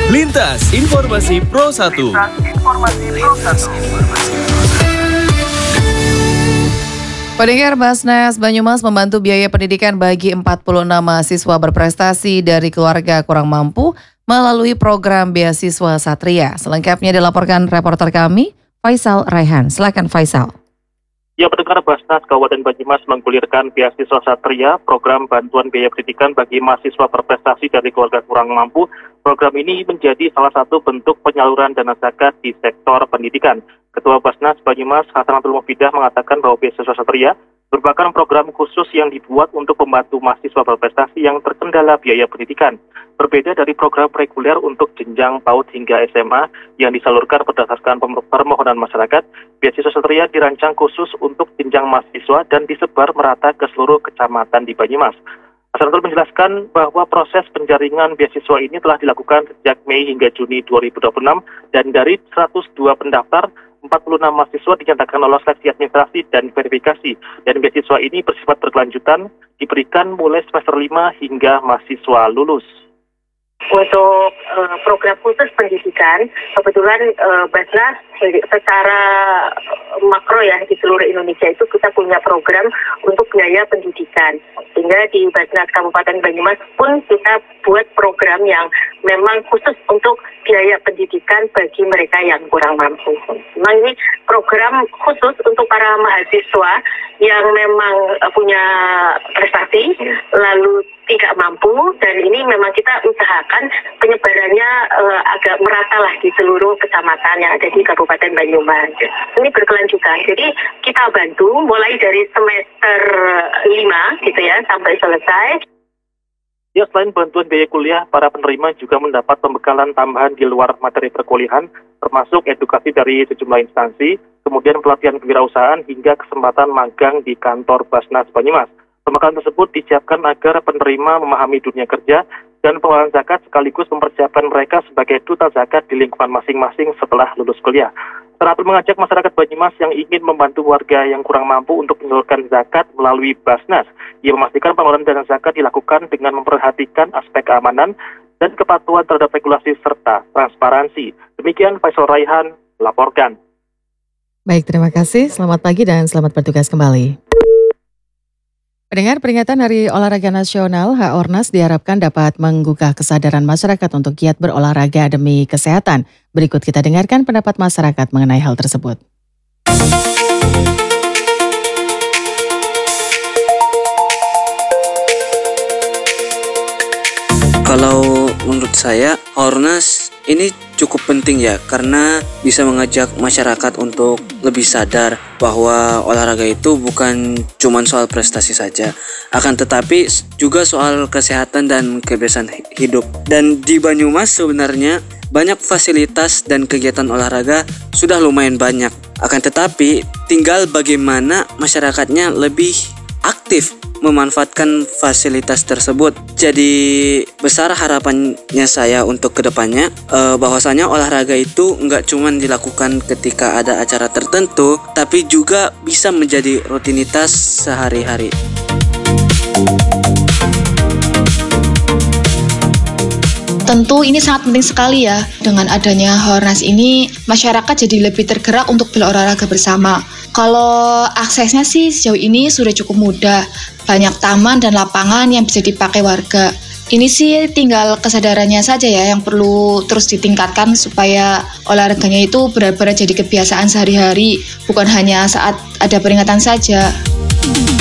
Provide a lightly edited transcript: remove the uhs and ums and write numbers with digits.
Lintas Informasi Pro 1. Pendengar, Basnas Banyumas membantu biaya pendidikan bagi 46 mahasiswa berprestasi dari keluarga kurang mampu melalui program beasiswa Satria. Selengkapnya dilaporkan reporter kami, Faisal Raihan. Silakan Faisal. Ya, pendengar, Basnas Kabupaten Banyumas menggulirkan beasiswa Satria, program bantuan biaya pendidikan bagi mahasiswa berprestasi dari keluarga kurang mampu. Program ini menjadi salah satu bentuk penyaluran dana zakat di sektor pendidikan. Ketua Basnas Banyumas, Hasanatul Mufidah, mengatakan bahwa beasiswa Satria merupakan program khusus yang dibuat untuk membantu mahasiswa berprestasi yang terkendala biaya pendidikan. Berbeda dari program reguler untuk jenjang PAUD hingga SMA yang disalurkan berdasarkan permohonan masyarakat, beasiswa Satria dirancang khusus untuk jenjang mahasiswa dan disebar merata ke seluruh kecamatan di Banyumas. Hasanatul menjelaskan bahwa proses penjaringan beasiswa ini telah dilakukan sejak Mei hingga Juni 2026 dan dari 102 pendaftar, 46 mahasiswa dinyatakan lolos seleksi administrasi dan verifikasi, dan beasiswa ini bersifat berkelanjutan, diberikan mulai semester 5 hingga mahasiswa lulus. Untuk program khusus pendidikan, kebetulan Basnas secara makro ya di seluruh Indonesia itu kita punya program untuk biaya pendidikan. Sehingga di Basnas Kabupaten Banyumas pun kita buat program yang memang khusus untuk biaya pendidikan bagi mereka yang kurang mampu. Memang ini program khusus untuk para mahasiswa yang memang punya prestasi, lalu tidak mampu, dan ini memang kita usahakan penyebarannya agak merata lah di seluruh kecamatan yang ada di Kabupaten Banyumas. Ini berkelanjutan, jadi kita bantu mulai dari semester 5 gitu ya sampai selesai. Ya, selain bantuan biaya kuliah, para penerima juga mendapat pembekalan tambahan di luar materi perkuliahan, termasuk edukasi dari sejumlah instansi, kemudian pelatihan kewirausahaan hingga kesempatan magang di kantor Basnas Banyumas. Pembekalan tersebut disiapkan agar penerima memahami dunia kerja dan pengelolaan zakat sekaligus mempersiapkan mereka sebagai duta zakat di lingkungan masing-masing setelah lulus kuliah. Hasanatul mengajak masyarakat Banyumas yang ingin membantu warga yang kurang mampu untuk menyalurkan zakat melalui Basnas. Ia memastikan pengeluaran dana zakat dilakukan dengan memperhatikan aspek keamanan dan kepatuhan terhadap regulasi serta transparansi. Demikian Faisal Raihan melaporkan. Baik, terima kasih. Selamat pagi dan selamat bertugas kembali. Pendengar, peringatan Hari Olahraga Nasional HORNAS diharapkan dapat menggugah kesadaran masyarakat untuk giat berolahraga demi kesehatan. Berikut kita dengarkan pendapat masyarakat mengenai hal tersebut. Kalau menurut saya, HORNAS ini cukup penting ya, karena bisa mengajak masyarakat untuk lebih sadar bahwa olahraga itu bukan cuma soal prestasi saja, akan tetapi juga soal kesehatan dan kebiasaan hidup. Dan di Banyumas sebenarnya banyak fasilitas dan kegiatan olahraga sudah lumayan banyak, akan tetapi tinggal bagaimana masyarakatnya lebih aktif memanfaatkan fasilitas tersebut. Jadi besar harapannya saya untuk kedepannya, bahwasanya olahraga itu nggak cuma dilakukan ketika ada acara tertentu, tapi juga bisa menjadi rutinitas sehari-hari. Tentu ini sangat penting sekali ya. Dengan adanya HORNAS ini, masyarakat jadi lebih tergerak untuk berolahraga bersama. Kalau aksesnya sih sejauh ini sudah cukup mudah. Banyak taman dan lapangan yang bisa dipakai warga. Ini sih tinggal kesadarannya saja ya yang perlu terus ditingkatkan supaya olahraganya itu benar-benar jadi kebiasaan sehari-hari, bukan hanya saat ada peringatan saja.